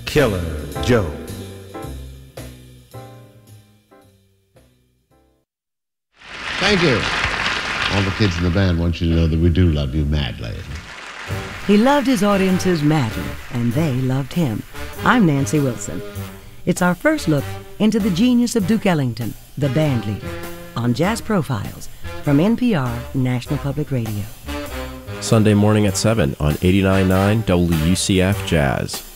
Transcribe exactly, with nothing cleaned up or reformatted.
Killer Joe. Thank you. All the kids in the band want you to know that we do love you madly. He loved his audiences madly, and they loved him. I'm Nancy Wilson. It's our first look into the genius of Duke Ellington, the band leader, on Jazz Profiles from N P R National Public Radio. Sunday morning at seven on eighty-nine point nine W C F Jazz.